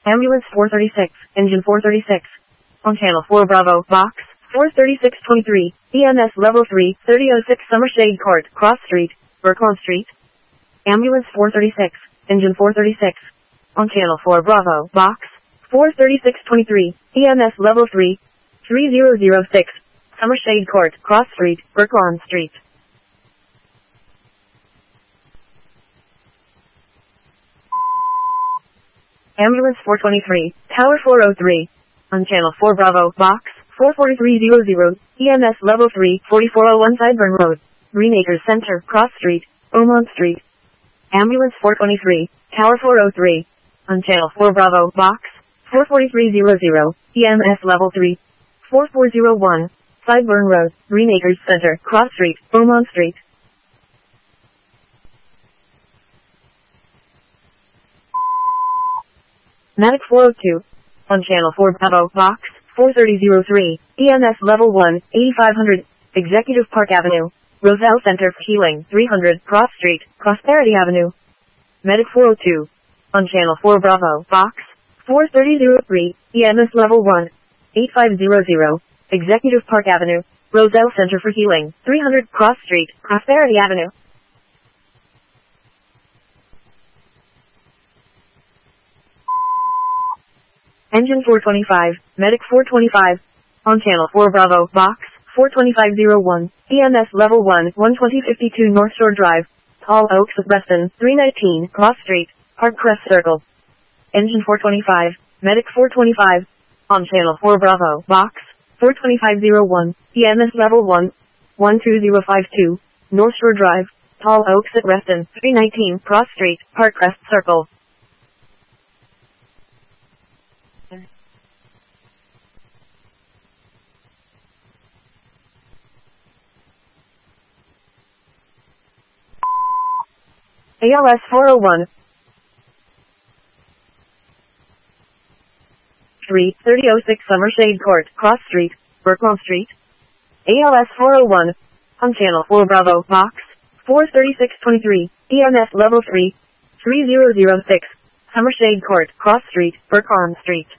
Ambulance 436, Engine 436. On Channel 4 Bravo, Box 43623, EMS Level 3, 3006 Summershade Court, Cross Street, Burkland Street. Ambulance 436, Engine 436. On Channel 4 Bravo, Box 43623, EMS Level 3, 3006 Summershade Court, Cross Street, Burkland Street. Ambulance 423, Tower 403. On Channel 4 Bravo, Box 44300, EMS Level 3, 4401 Sideburn Road, Greenacres Center, Cross Street, Beaumont Street. Ambulance 423, Tower 403. On Channel 4 Bravo, Box 44300, EMS Level 3, 4401, Sideburn Road, Greenacres Center, Cross Street, Beaumont Street. Medic 402. On Channel 4 Bravo, Box 43003, EMS Level 1, 8500, Executive Park Avenue, Roselle Center for Healing, 300, Cross Street, Prosperity Avenue. Medic 402. On Channel 4 Bravo, Box 43003, EMS Level 1, 8500, Executive Park Avenue, Roselle Center for Healing, 300, Cross Street, Prosperity Avenue. Engine 425, Medic 425. On Channel 4 Bravo, Box 42501, EMS Level 1, 12052 North Shore Drive, Tall Oaks, Reston, 319, Cross Street, Parkcrest Circle. Engine 425, Medic 425. On Channel 4 Bravo, Box 42501, EMS Level 1, 12052, North Shore Drive, Tall Oaks at Reston, 319, Cross Street, Parkcrest Circle. ALS 401. 3006 Summershade Court, Cross Street, Burkland Street. ALS 401. On Channel 4 Bravo, Box 43623, EMS Level 3, 3006, Summershade Court, Cross Street, Burkland Street.